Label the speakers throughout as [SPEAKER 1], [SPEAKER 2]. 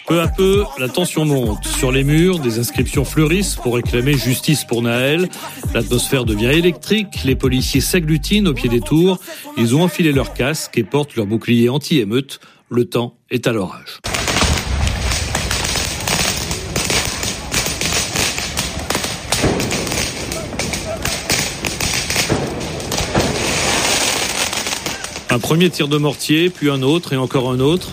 [SPEAKER 1] Peu à peu, la tension monte. Sur les murs, des inscriptions fleurissent pour réclamer justice pour Nahel. L'atmosphère devient électrique, les policiers s'agglutinent au pied des tours. Ils ont enfilé leurs casques et portent leurs boucliers anti-émeute. Le temps est à l'orage. Un premier tir de mortier, puis un autre et encore un autre.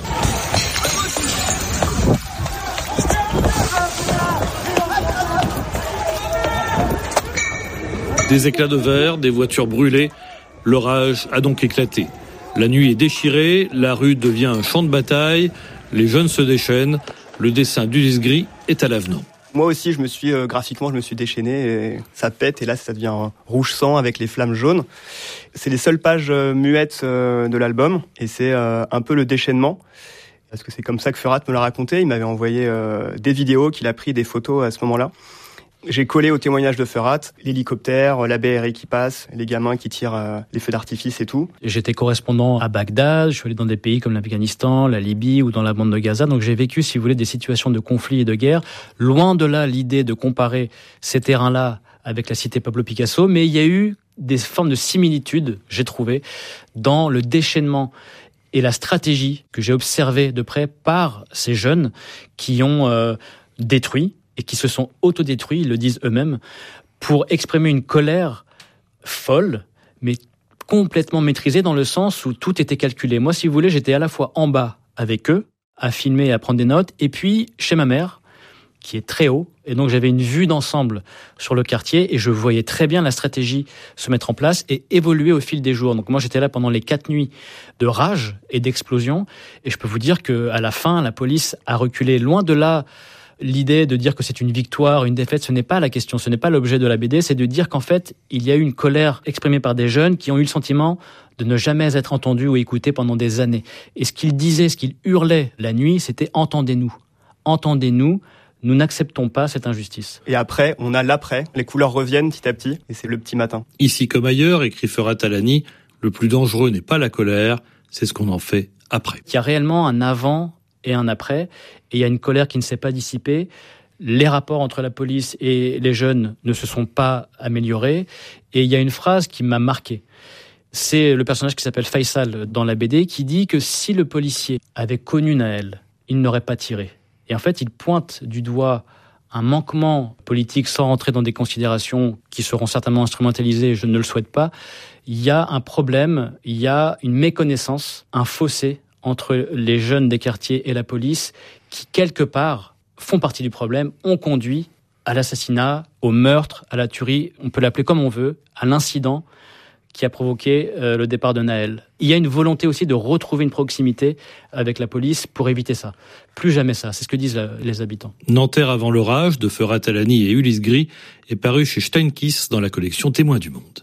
[SPEAKER 1] Des éclats de verre, des voitures brûlées. L'orage a donc éclaté. La nuit est déchirée, la rue devient un champ de bataille. Les jeunes se déchaînent. Le dessin d'Ulysse Gris est à l'avenant.
[SPEAKER 2] Moi aussi, graphiquement, je me suis déchaîné et ça pète et là, ça devient rouge sang avec les flammes jaunes. C'est les seules pages muettes de l'album et c'est un peu le déchaînement. Parce que c'est comme ça que Ferat me l'a raconté. Il m'avait envoyé des vidéos qu'il a pris, des photos à ce moment-là. J'ai collé au témoignage de Ferat, l'hélicoptère, la BRI qui passe, les gamins qui tirent les feux d'artifice et tout.
[SPEAKER 3] J'étais correspondant à Bagdad, je suis allé dans des pays comme l'Afghanistan, la Libye ou dans la bande de Gaza, donc j'ai vécu, si vous voulez, des situations de conflit et de guerre. Loin de là l'idée de comparer ces terrains-là avec la cité Pablo Picasso, mais il y a eu des formes de similitudes, j'ai trouvé, dans le déchaînement et la stratégie que j'ai observée de près par ces jeunes qui ont détruit et qui se sont autodétruits, ils le disent eux-mêmes, pour exprimer une colère folle, mais complètement maîtrisée dans le sens où tout était calculé. Moi, si vous voulez, j'étais à la fois en bas avec eux, à filmer et à prendre des notes, et puis chez ma mère, qui est très haut, et donc j'avais une vue d'ensemble sur le quartier, et je voyais très bien la stratégie se mettre en place et évoluer au fil des jours. Donc moi, j'étais là pendant les 4 nuits de rage et d'explosion, et je peux vous dire qu'à la fin, la police a reculé loin de là. L'idée de dire que c'est une victoire, une défaite, ce n'est pas la question, ce n'est pas l'objet de la BD, c'est de dire qu'en fait, il y a eu une colère exprimée par des jeunes qui ont eu le sentiment de ne jamais être entendus ou écoutés pendant des années. Et ce qu'ils disaient, ce qu'ils hurlaient la nuit, c'était « Entendez-nous, entendez-nous, nous n'acceptons pas cette injustice ».
[SPEAKER 2] Et après, on a l'après, les couleurs reviennent petit à petit, et c'est le petit matin.
[SPEAKER 1] Ici comme ailleurs, écrit Ferat Alani, le plus dangereux n'est pas la colère, c'est ce qu'on en fait après.
[SPEAKER 3] Il y a réellement un avant et un après, et il y a une colère qui ne s'est pas dissipée. Les rapports entre la police et les jeunes ne se sont pas améliorés, et il y a une phrase qui m'a marqué. C'est le personnage qui s'appelle Faisal dans la BD qui dit que si le policier avait connu Nahel, il n'aurait pas tiré. Et en fait, il pointe du doigt un manquement politique sans rentrer dans des considérations qui seront certainement instrumentalisées, je ne le souhaite pas. Il y a un problème, il y a une méconnaissance, un fossé entre les jeunes des quartiers et la police qui, quelque part, font partie du problème, ont conduit à l'assassinat, au meurtre, à la tuerie, on peut l'appeler comme on veut, à l'incident qui a provoqué le départ de Nahel. Il y a une volonté aussi de retrouver une proximité avec la police pour éviter ça. Plus jamais ça, c'est ce que disent les habitants.
[SPEAKER 1] Nanterre avant l'orage de Ferat Alani et Ulysse Gris est paru chez Steinkiss dans la collection Témoins du Monde.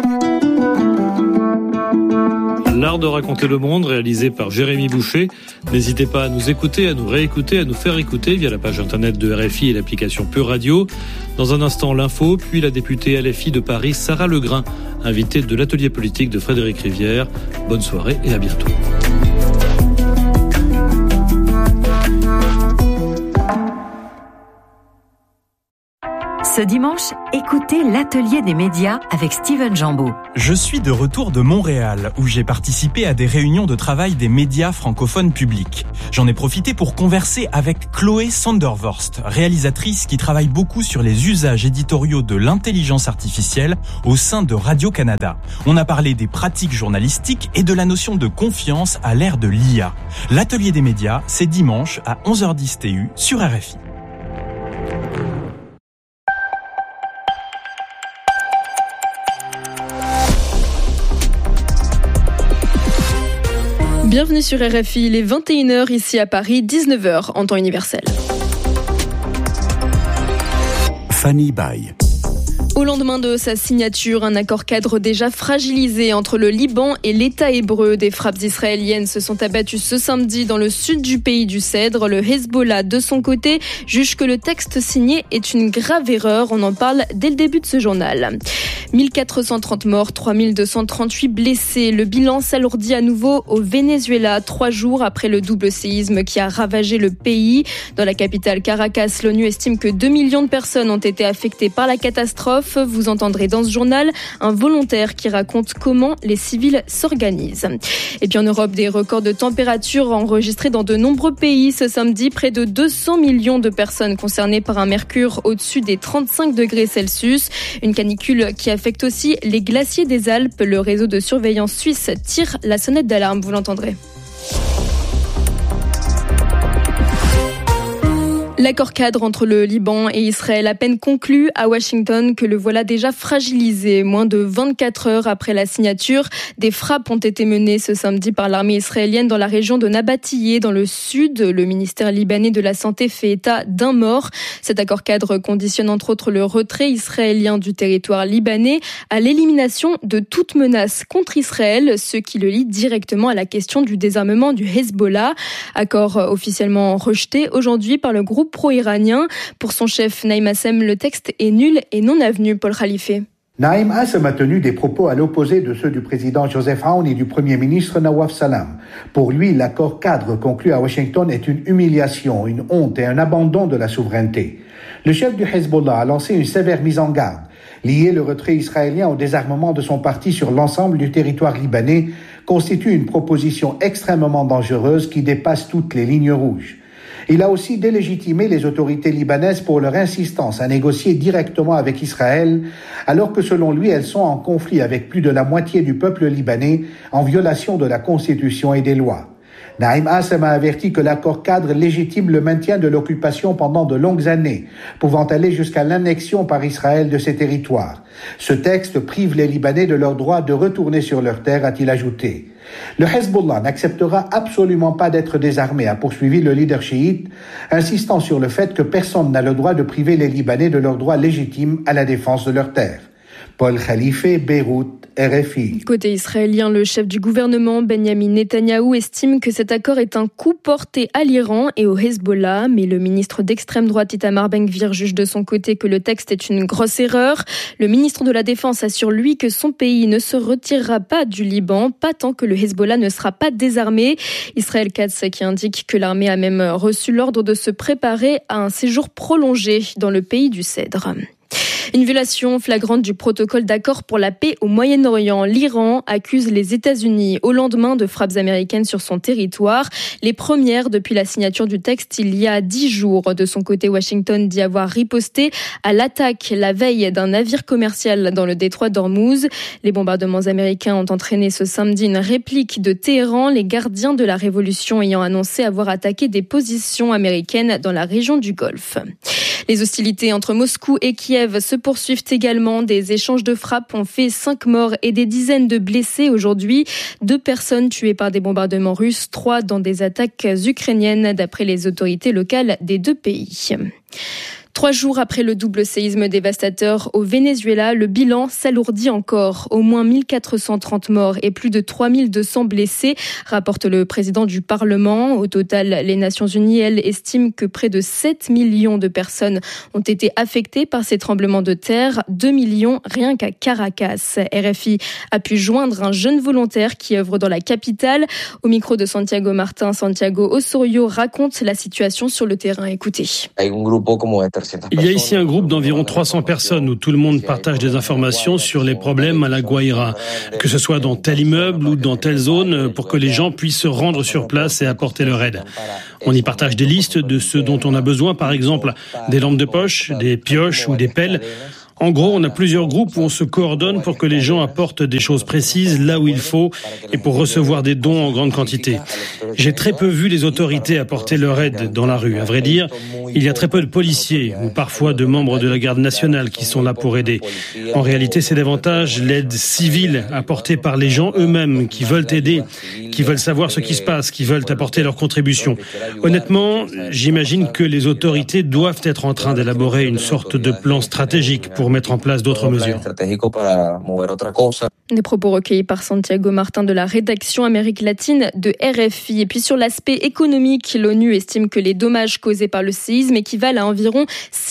[SPEAKER 1] L'art de raconter le monde, réalisé par Jérémy Boucher. N'hésitez pas à nous écouter, à nous réécouter, à nous faire écouter via la page internet de RFI et l'application Pure Radio. Dans un instant, l'info, puis la députée LFI de Paris, Sarah Legrain, invitée de l'atelier politique de Frédéric Rivière. Bonne soirée et à bientôt.
[SPEAKER 4] Ce dimanche, écoutez l'Atelier des médias avec Steven Jambeau.
[SPEAKER 5] Je suis de retour de Montréal, où j'ai participé à des réunions de travail des médias francophones publics. J'en ai profité pour converser avec Chloé Sandervorst, réalisatrice qui travaille beaucoup sur les usages éditoriaux de l'intelligence artificielle au sein de Radio-Canada. On a parlé des pratiques journalistiques et de la notion de confiance à l'ère de l'IA. L'Atelier des médias, c'est dimanche à 11h10 TU sur RFI.
[SPEAKER 6] Bienvenue sur RFI, il est 21h ici à Paris, 19h en temps universel.
[SPEAKER 7] Fanny Baye.
[SPEAKER 6] Au lendemain de sa signature, un accord cadre déjà fragilisé entre le Liban et l'État hébreu. Des frappes israéliennes se sont abattues ce samedi dans le sud du pays du Cèdre. Le Hezbollah, de son côté, juge que le texte signé est une grave erreur. On en parle dès le début de ce journal. 1430 morts, 3238 blessés. Le bilan s'alourdit à nouveau au Venezuela, 3 jours après le double séisme qui a ravagé le pays. Dans la capitale Caracas, l'ONU estime que 2 millions de personnes ont été affectées par la catastrophe. Vous entendrez dans ce journal un volontaire qui raconte comment les civils s'organisent. Et puis en Europe, des records de température enregistrés dans de nombreux pays. Ce samedi, près de 200 millions de personnes concernées par un mercure au-dessus des 35 degrés Celsius. Une canicule qui affecte aussi les glaciers des Alpes. Le réseau de surveillance suisse tire la sonnette d'alarme, vous l'entendrez. L'accord cadre entre le Liban et Israël à peine conclu à Washington que le voilà déjà fragilisé. Moins de 24 heures après la signature, des frappes ont été menées ce samedi par l'armée israélienne dans la région de Nabatiyeh, dans le sud. Le ministère libanais de la Santé fait état d'un mort. Cet accord cadre conditionne entre autres le retrait israélien du territoire libanais à l'élimination de toute menace contre Israël, ce qui le lie directement à la question du désarmement du Hezbollah. Accord officiellement rejeté aujourd'hui par le groupe pro-iranien. Pour son chef Naïm Assem, le texte est nul et non avenu. Paul Khalife.
[SPEAKER 7] Naïm Assem a tenu des propos à l'opposé de ceux du président Joseph Aoun et du premier ministre Nawaf Salam. Pour lui, l'accord cadre conclu à Washington est une humiliation, une honte et un abandon de la souveraineté. Le chef du Hezbollah a lancé une sévère mise en garde. Lier le retrait israélien au désarmement de son parti sur l'ensemble du territoire libanais constitue une proposition extrêmement dangereuse qui dépasse toutes les lignes rouges. Il a aussi délégitimé les autorités libanaises pour leur insistance à négocier directement avec Israël, alors que selon lui, elles sont en conflit avec plus de la moitié du peuple libanais, en violation de la Constitution et des lois. Naïm Assem a averti que l'accord cadre légitime le maintien de l'occupation pendant de longues années, pouvant aller jusqu'à l'annexion par Israël de ces territoires. Ce texte prive les Libanais de leur droit de retourner sur leurs terres, a-t-il ajouté. Le Hezbollah n'acceptera absolument pas d'être désarmé, a poursuivi le leader chiite, insistant sur le fait que personne n'a le droit de priver les Libanais de leur droit légitime à la défense de leurs terres. Paul Khalife, Beyrouth, RFI.
[SPEAKER 6] Côté israélien, le chef du gouvernement, Benjamin Netanyahou, estime que cet accord est un coup porté à l'Iran et au Hezbollah. Mais le ministre d'extrême droite, Itamar Ben-Gvir, juge de son côté que le texte est une grosse erreur. Le ministre de la Défense assure, lui, que son pays ne se retirera pas du Liban, pas tant que le Hezbollah ne sera pas désarmé. Israël Katz qui indique que l'armée a même reçu l'ordre de se préparer à un séjour prolongé dans le pays du Cèdre. Une violation flagrante du protocole d'accord pour la paix au Moyen-Orient. L'Iran accuse les États-Unis au lendemain de frappes américaines sur son territoire. Les premières depuis la signature du texte il y a 10 jours. De son côté, Washington dit avoir riposté à l'attaque la veille d'un navire commercial dans le détroit d'Ormuz. Les bombardements américains ont entraîné ce samedi une réplique de Téhéran, les gardiens de la révolution ayant annoncé avoir attaqué des positions américaines dans la région du Golfe. Les hostilités entre Moscou et Kiev se poursuivent également. Des échanges de frappes ont fait 5 morts et des dizaines de blessés aujourd'hui. 2 personnes tuées par des bombardements russes, 3 dans des attaques ukrainiennes, d'après les autorités locales des 2 pays. 3 jours après le double séisme dévastateur au Venezuela, le bilan s'alourdit encore. Au moins 1430 morts et plus de 3200 blessés, rapporte le président du Parlement. Au total, les Nations Unies, elles, estiment que près de 7 millions de personnes ont été affectées par ces tremblements de terre. 2 millions rien qu'à Caracas. RFI a pu joindre un jeune volontaire qui œuvre dans la capitale. Au micro de Santiago Martin, Santiago Osorio raconte la situation sur le terrain. Écoutez.
[SPEAKER 8] Il y a ici un groupe d'environ 300 personnes où tout le monde partage des informations sur les problèmes à La Guaira, que ce soit dans tel immeuble ou dans telle zone, pour que les gens puissent se rendre sur place et apporter leur aide. On y partage des listes de ce dont on a besoin, par exemple des lampes de poche, des pioches ou des pelles. En gros, on a plusieurs groupes où on se coordonne pour que les gens apportent des choses précises là où il faut et pour recevoir des dons en grande quantité. J'ai très peu vu les autorités apporter leur aide dans la rue. À vrai dire, il y a très peu de policiers ou parfois de membres de la garde nationale qui sont là pour aider. En réalité, c'est davantage l'aide civile apportée par les gens eux-mêmes qui veulent aider, qui veulent savoir ce qui se passe, qui veulent apporter leur contribution. Honnêtement, j'imagine que les autorités doivent être en train d'élaborer une sorte de plan stratégique pour mettre en place d'autres mesures.
[SPEAKER 6] Des propos recueillis par Santiago Martin de la rédaction Amérique latine de RFI. Et puis sur l'aspect économique, l'ONU estime que les dommages causés par le séisme équivalent à environ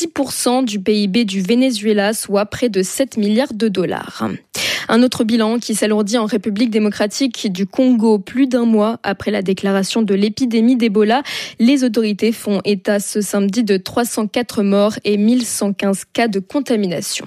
[SPEAKER 6] 6% du PIB du Venezuela, soit près de 7 milliards de dollars. Un autre bilan qui s'alourdit en République démocratique du Congo. Plus d'un mois après la déclaration de l'épidémie d'Ebola, les autorités font état ce samedi de 304 morts et 1115 cas de contamination.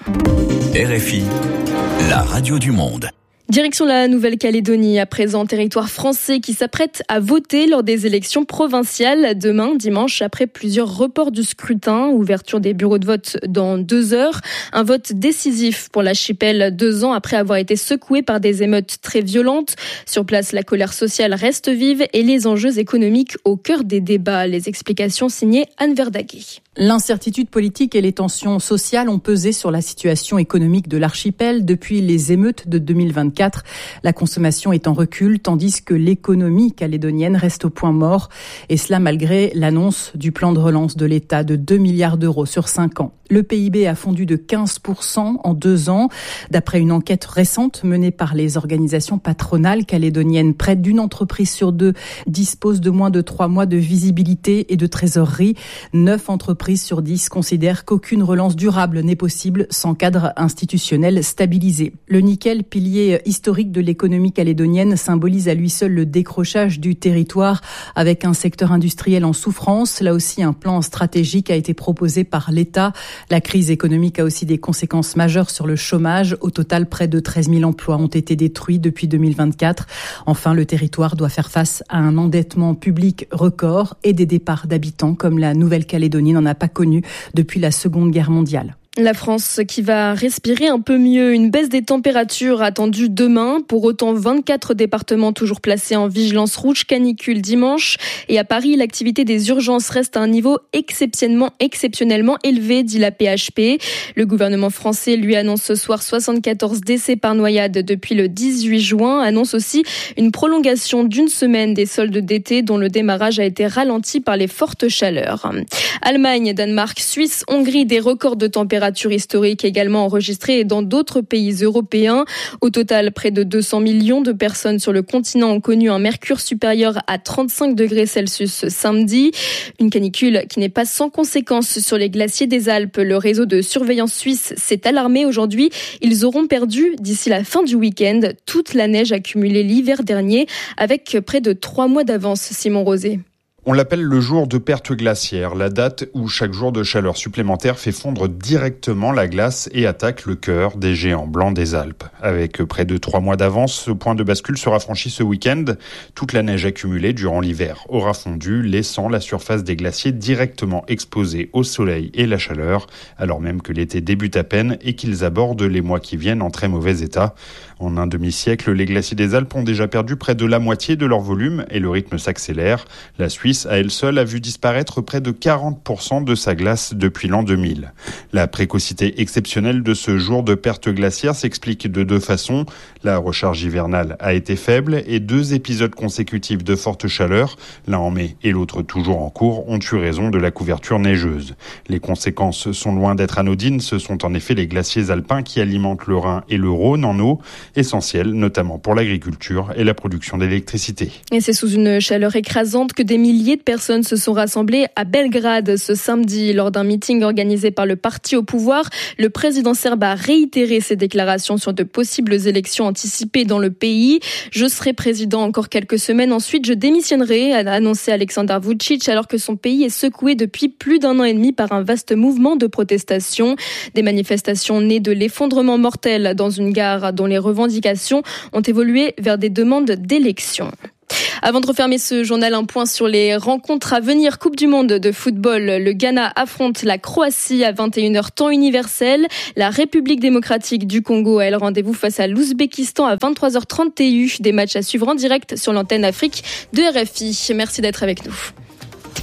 [SPEAKER 9] RFI, la radio du monde.
[SPEAKER 6] Direction la Nouvelle-Calédonie, à présent territoire français qui s'apprête à voter lors des élections provinciales demain, dimanche, après plusieurs reports du scrutin, ouverture des bureaux de vote dans 2 heures. Un vote décisif pour l'archipel 2 ans après avoir été secoué par des émeutes très violentes. Sur place, la colère sociale reste vive et les enjeux économiques au cœur des débats. Les explications signées Anne Verdaguet.
[SPEAKER 10] L'incertitude politique et les tensions sociales ont pesé sur la situation économique de l'archipel depuis les émeutes de 2024. La consommation est en recul, tandis que l'économie calédonienne reste au point mort. Et cela malgré l'annonce du plan de relance de l'État de 2 milliards d'euros sur 5 ans. Le PIB a fondu de 15% en 2 ans. D'après une enquête récente menée par les organisations patronales calédoniennes, près d'une entreprise sur 2 dispose de moins de 3 mois de visibilité et de trésorerie. 9 entreprises sur 10 considèrent qu'aucune relance durable n'est possible sans cadre institutionnel stabilisé. Le nickel, pilier historique de l'économie calédonienne, symbolise à lui seul le décrochage du territoire avec un secteur industriel en souffrance. Là aussi, un plan stratégique a été proposé par l'État. La crise économique a aussi des conséquences majeures sur le chômage. Au total, près de 13 000 emplois ont été détruits depuis 2024. Enfin, le territoire doit faire face à un endettement public record et des départs d'habitants comme la Nouvelle-Calédonie n'en a pas connu depuis la Seconde Guerre mondiale.
[SPEAKER 6] La France qui va respirer un peu mieux. Une baisse des températures attendue demain. Pour autant, 24 départements toujours placés en vigilance rouge canicule dimanche. Et à Paris, l'activité des urgences reste à un niveau exceptionnellement élevé, dit la PHP. Le gouvernement français lui annonce ce soir 74 décès par noyade depuis le 18 juin. Annonce aussi une prolongation d'1 semaine des soldes d'été dont le démarrage a été ralenti par les fortes chaleurs. Allemagne, Danemark, Suisse, Hongrie, des records de température historiques également enregistrés dans d'autres pays européens. Au total, près de 200 millions de personnes sur le continent ont connu un mercure supérieur à 35 degrés Celsius samedi. Une canicule qui n'est pas sans conséquences sur les glaciers des Alpes. Le réseau de surveillance suisse s'est alarmé aujourd'hui. Ils auront perdu d'ici la fin du week-end toute la neige accumulée l'hiver dernier avec près de 3 mois d'avance. Simon Rosé.
[SPEAKER 11] On l'appelle le jour de perte glaciaire, la date où chaque jour de chaleur supplémentaire fait fondre directement la glace et attaque le cœur des géants blancs des Alpes. Avec près de 3 mois d'avance, ce point de bascule sera franchi ce week-end. Toute la neige accumulée durant l'hiver aura fondu, laissant la surface des glaciers directement exposée au soleil et la chaleur, alors même que l'été débute à peine et qu'ils abordent les mois qui viennent en très mauvais état. En un demi-siècle, les glaciers des Alpes ont déjà perdu près de la moitié de leur volume et le rythme s'accélère. La Suisse, à elle seule, a vu disparaître près de 40% de sa glace depuis l'an 2000. La précocité exceptionnelle de ce jour de perte glaciaire s'explique de 2 façons. La recharge hivernale a été faible et 2 épisodes consécutifs de forte chaleur, l'un en mai et l'autre toujours en cours, ont eu raison de la couverture neigeuse. Les conséquences sont loin d'être anodines. Ce sont en effet les glaciers alpins qui alimentent le Rhin et le Rhône en eau, essentiels notamment pour l'agriculture et la production d'électricité.
[SPEAKER 6] Et c'est sous une chaleur écrasante que des milliers de personnes se sont rassemblées à Belgrade ce samedi lors d'un meeting organisé par le parti au pouvoir. Le président serbe a réitéré ses déclarations sur de possibles élections anticipées dans le pays. Je serai président encore quelques semaines, ensuite je démissionnerai, a annoncé Aleksandar Vučić, alors que son pays est secoué depuis plus d'1 an et demi par un vaste mouvement de protestation. Des manifestations nées de l'effondrement mortel dans une gare dont les revendications ont évolué vers des demandes d'élections. Avant de refermer ce journal, un point sur les rencontres à venir. Coupe du monde de football. Le Ghana affronte la Croatie à 21h temps universel. La République démocratique du Congo a le rendez-vous face à l'Ouzbékistan à 23h30 TU. Des matchs à suivre en direct sur l'antenne Afrique de RFI. Merci d'être avec nous.